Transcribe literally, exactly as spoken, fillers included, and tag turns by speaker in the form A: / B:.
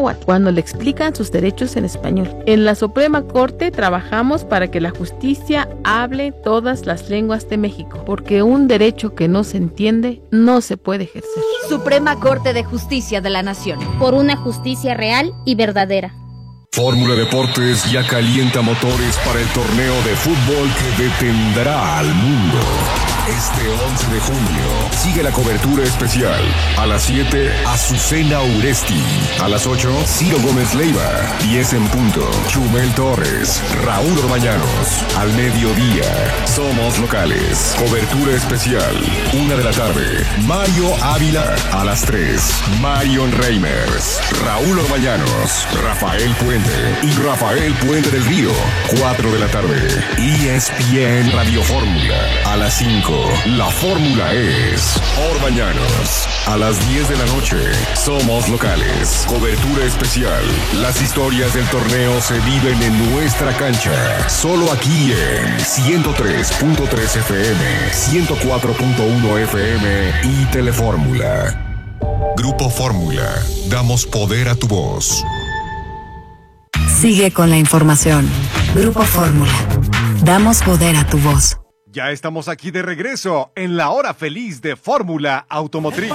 A: náhuatl cuando le explican sus derechos en español. En la Suprema Corte trabajamos para que la justicia hable todas las lenguas de México, porque un derecho que no se entiende no se puede ejercer.
B: Suprema Corte de Justicia de la Nación.
C: Por una justicia real y verdadera.
D: Fórmula Deportes ya calienta motores para el torneo de fútbol que detendrá al mundo. Este once de junio sigue la cobertura especial. A las siete, Azucena Uresti. A las ocho, Ciro Gómez Leiva. diez en punto, Chumel Torres, Raúl Orbañanos. Al mediodía, Somos Locales. Cobertura especial. Una de la tarde, Mario Ávila. A las tres, Marion Reimers, Raúl Orbañanos, Rafael Puente y Rafael Puente del Río. cuatro de la tarde, E S P N Radio Fórmula. A las cinco, la fórmula es Orbañanos. A las diez de la noche, Somos Locales. Cobertura especial. Las historias del torneo se viven en nuestra cancha. Solo aquí en ciento tres punto tres F M, ciento cuatro punto uno F M y Telefórmula. Grupo Fórmula. Damos poder a tu voz.
E: Sigue con la información. Grupo Fórmula. Damos poder a tu voz.
F: Ya estamos aquí de regreso en la hora feliz de Fórmula Automotriz.